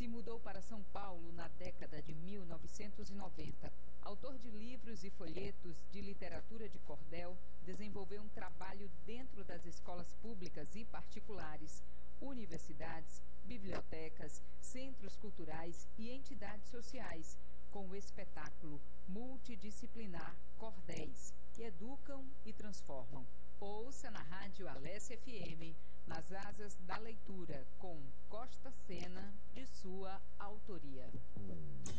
se mudou para São Paulo na década de 1990. Autor de livros e folhetos de literatura de cordel, desenvolveu um trabalho dentro das escolas públicas e particulares, universidades, bibliotecas, centros culturais e entidades sociais, com o espetáculo multidisciplinar Cordéis, que educam e transformam. Ouça na Rádio Alesse FM, Nas Asas da Leitura, com Costa Sena, de sua autoria.